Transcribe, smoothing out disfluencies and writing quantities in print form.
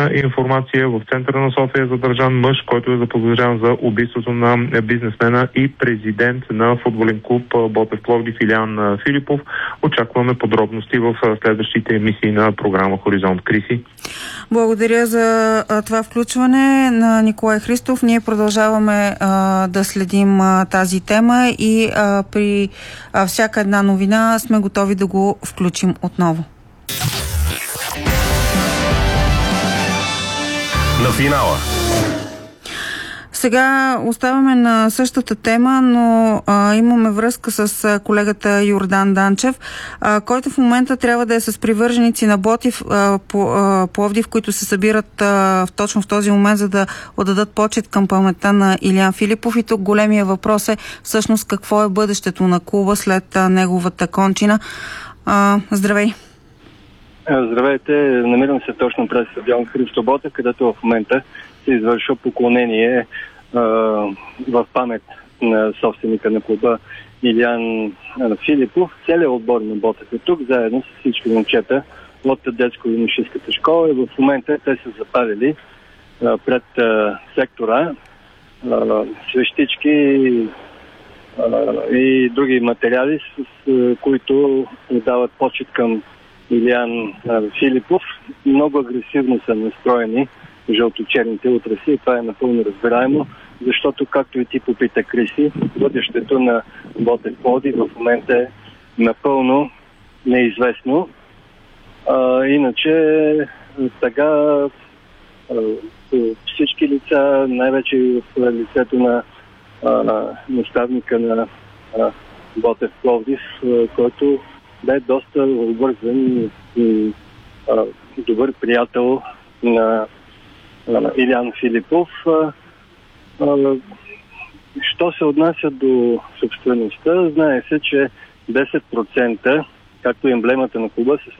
информация, в центъра на София е задържан мъж, който е заподозрян за убийството на бизнесмена и президент на футболен клуб Ботев Пловдив Илиян Филипов. Очакваме подробности в следващите емисии на програма Хоризонт. Криси. Благодаря за това включване на Николай Христов. Ние продължаваме да следим тази тема и при всяка една новина сме готови да го включим отново. На финала. Сега оставаме на същата тема, но имаме връзка с колегата Йордан Данчев, който в момента трябва да е с привърженици на Ботев Пловдив, които се събират точно в този момент, за да отдадат почет към паметта на Илиян Филипов. И тук големия въпрос е всъщност какво е бъдещето на клуба след неговата кончина. Здравей! Здравейте! Намирам се точно през стадион Христо Ботев, където в момента се извършва поклонение в памет на собственика на клуба Илиян Филипов. Целият отбор на Ботев е тук, заедно с всички момчета от детско-юношеската школа. И в момента те са запалили пред сектора свещички и други материали, с които дават почет към Илиян Филипов. Много агресивно са настроени жълточерните утреси и това е напълно разбираемо, защото, както и ти попита, Криси, бъдещето на Ботев Пловдив в момента е напълно неизвестно. Иначе сега всички лица, най-вече в лицето на наставника на Ботев Пловдив, който бе доста обвързан и добър приятел на Илиян Филипов. Що се отнася до собствеността, знае се, че 10%, както емблемата на клуба, се